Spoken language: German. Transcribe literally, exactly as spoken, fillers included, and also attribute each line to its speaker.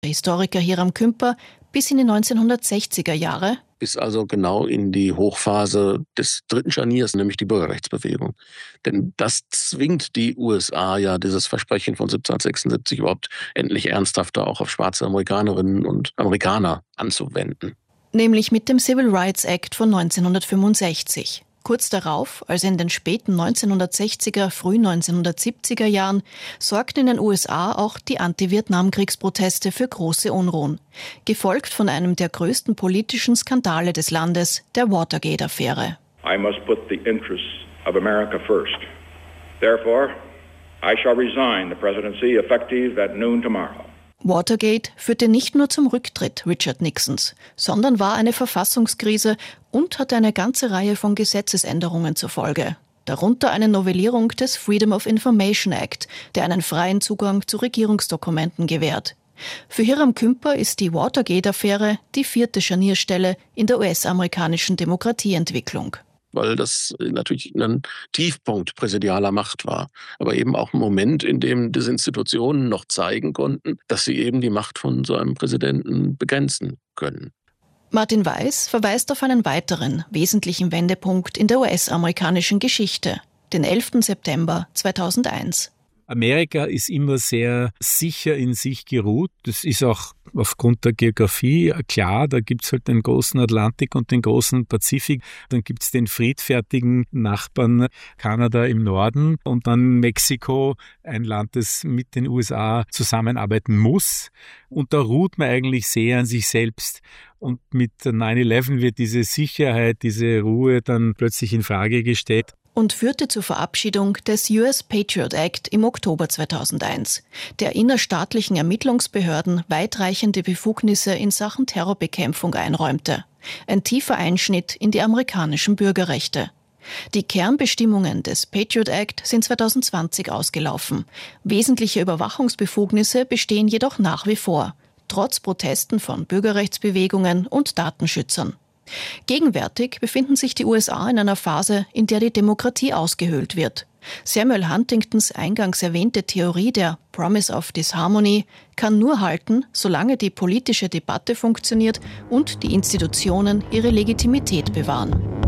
Speaker 1: Historiker Hiram Kümper bis in die neunzehnhundertsechziger Jahre.
Speaker 2: Bis also genau in die Hochphase des dritten Scharniers, nämlich die Bürgerrechtsbewegung. Denn das zwingt die U S A ja, dieses Versprechen von siebzehnhundertsechsundsiebzig überhaupt endlich ernsthafter auch auf schwarze Amerikanerinnen und Amerikaner anzuwenden.
Speaker 1: Nämlich mit dem Civil Rights Act von neunzehnhundertfünfundsechzig. Kurz darauf, also in den späten neunzehnhundertsechziger, frühen neunzehnhundertsiebziger Jahren, sorgten in den U S A auch die Anti-Vietnam-Kriegsproteste für große Unruhen, gefolgt von einem der größten politischen Skandale des Landes, der Watergate-Affäre.
Speaker 3: I must put the interests of America first. Therefore, I shall resign the presidency effective at noon tomorrow.
Speaker 1: Watergate führte nicht nur zum Rücktritt Richard Nixons, sondern war eine Verfassungskrise und hatte eine ganze Reihe von Gesetzesänderungen zur Folge. Darunter eine Novellierung des Freedom of Information Act, der einen freien Zugang zu Regierungsdokumenten gewährt. Für Hiram Kümper ist die Watergate-Affäre die vierte Scharnierstelle in der U S-amerikanischen Demokratieentwicklung.
Speaker 2: Weil das natürlich ein Tiefpunkt präsidialer Macht war. Aber eben auch ein Moment, in dem diese Institutionen noch zeigen konnten, dass sie eben die Macht von so einem Präsidenten begrenzen können.
Speaker 1: Martin Weiß verweist auf einen weiteren wesentlichen Wendepunkt in der U S-amerikanischen Geschichte, den elften September zweitausendeins.
Speaker 4: Amerika ist immer sehr sicher in sich geruht. Das ist auch aufgrund der Geografie klar. Da gibt es halt den großen Atlantik und den großen Pazifik. Dann gibt es den friedfertigen Nachbarn Kanada im Norden und dann Mexiko, ein Land, das mit den U S A zusammenarbeiten muss. Und da ruht man eigentlich sehr an sich selbst. Und mit neun elf wird diese Sicherheit, diese Ruhe dann plötzlich in Frage gestellt.
Speaker 1: Und führte zur Verabschiedung des U S Patriot Act im Oktober zweitausendeins, der innerstaatlichen Ermittlungsbehörden weitreichende Befugnisse in Sachen Terrorbekämpfung einräumte. Ein tiefer Einschnitt in die amerikanischen Bürgerrechte. Die Kernbestimmungen des Patriot Act sind zweitausendzwanzig ausgelaufen. Wesentliche Überwachungsbefugnisse bestehen jedoch nach wie vor, trotz Protesten von Bürgerrechtsbewegungen und Datenschützern. Gegenwärtig befinden sich die U S A in einer Phase, in der die Demokratie ausgehöhlt wird. Samuel Huntingtons eingangs erwähnte Theorie der Promise of Disharmony kann nur halten, solange die politische Debatte funktioniert und die Institutionen ihre Legitimität bewahren.